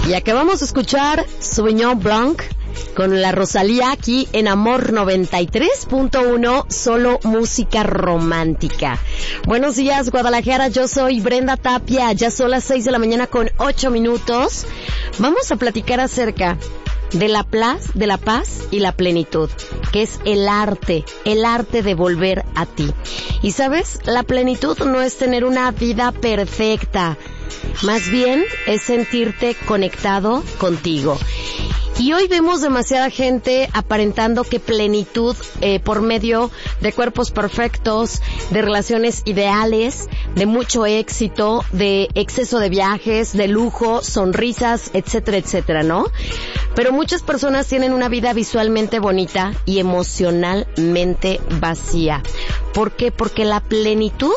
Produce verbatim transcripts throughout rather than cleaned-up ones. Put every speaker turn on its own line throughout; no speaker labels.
Y acabamos de escuchar Sauvignon Blanc con la Rosalía aquí en Amor noventa y tres punto uno, solo música romántica. Buenos días, Guadalajara, yo soy Brenda Tapia, ya son las seis de la mañana con ocho minutos. Vamos a platicar acerca de la paz, de la paz y la plenitud, que es el arte, el arte de volver a ti. Y sabes, la plenitud no es tener una vida perfecta, más bien es sentirte conectado contigo. Y hoy vemos demasiada gente aparentando que plenitud eh, por medio de cuerpos perfectos, de relaciones ideales, de mucho éxito, de exceso de viajes, de lujo, sonrisas, etcétera, etcétera, ¿no? Pero muchas personas tienen una vida visualmente bonita y emocionalmente vacía. ¿Por qué? Porque la plenitud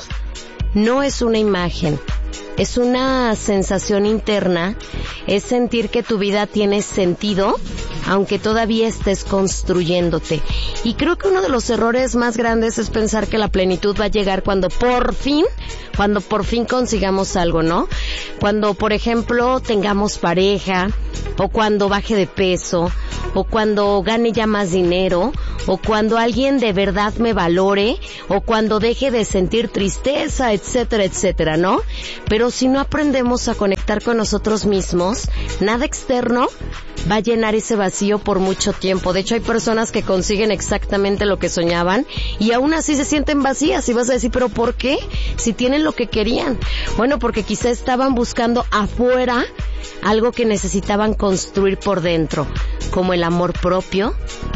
no es una imagen. Es una sensación interna, es sentir que tu vida tiene sentido, aunque todavía estés construyéndote. Y creo que uno de los errores más grandes es pensar que la plenitud va a llegar cuando por fin, cuando por fin consigamos algo, ¿no? Cuando, por ejemplo, tengamos pareja, o cuando baje de peso, o cuando gane ya más dinero, o cuando alguien de verdad me valore, o cuando deje de sentir tristeza, etcétera, etcétera, ¿no? Pero si no aprendemos a conectar con nosotros mismos, nada externo va a llenar ese vacío por mucho tiempo. De hecho, hay personas que consiguen exactamente lo que soñaban y aún así se sienten vacías. Y vas a decir, ¿pero por qué? Si tienen lo que querían. Bueno, porque quizá estaban buscando afuera algo que necesitaban construir por dentro, como el amor propio,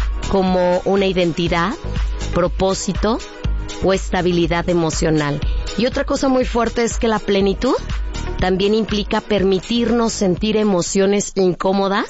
como una identidad, propósito o estabilidad emocional. Y otra cosa muy fuerte es que la plenitud también implica permitirnos sentir emociones incómodas